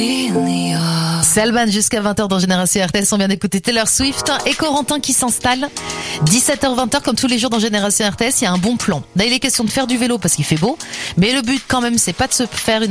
C'est Alban jusqu'à 20h dans Génération RTS. On vient d'écouter Taylor Swift et Corentin qui s'installe. 17h-20h comme tous les jours dans Génération RTS. Il y a un bon plan. Là il est question de faire du vélo parce qu'il fait beau. Mais le but quand même c'est pas de se faire une